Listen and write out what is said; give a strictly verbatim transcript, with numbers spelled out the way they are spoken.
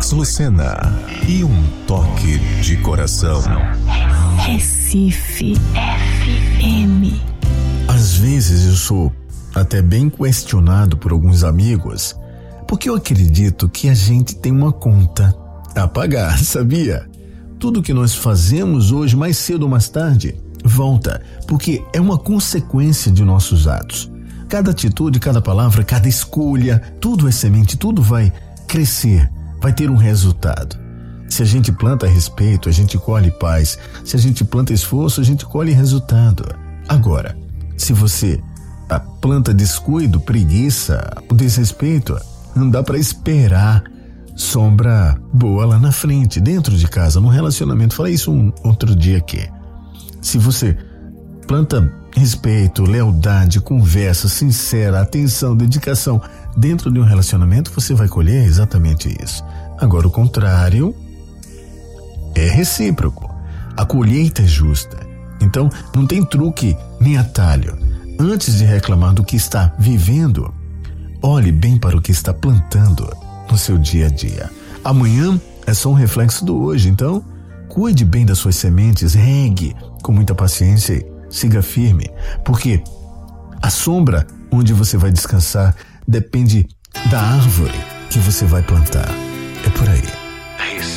Alex Lucena e um toque de coração. Recife F M. Às vezes eu sou até bem questionado por alguns amigos, porque eu acredito que a gente tem uma conta a pagar, sabia? Tudo que nós fazemos hoje, mais cedo ou mais tarde, volta, porque é uma consequência de nossos atos. Cada atitude, cada palavra, cada escolha, tudo é semente, tudo vai crescer, vai ter um resultado. Se a gente planta respeito, a gente colhe paz. Se a gente planta esforço, a gente colhe resultado. Agora, se você a planta descuido, preguiça, o desrespeito, não dá para esperar sombra boa lá na frente, dentro de casa, num relacionamento. Falei isso um outro dia aqui. Se você planta respeito, lealdade, conversa sincera, atenção, dedicação dentro de um relacionamento, você vai colher exatamente isso. Agora, o contrário é recíproco. A colheita é justa. Então, não tem truque nem atalho. Antes de reclamar do que está vivendo, olhe bem para o que está plantando no seu dia a dia. Amanhã é só um reflexo do hoje, então cuide bem das suas sementes, regue com muita paciência e siga firme, porque a sombra onde você vai descansar depende da árvore que você vai plantar. É por aí.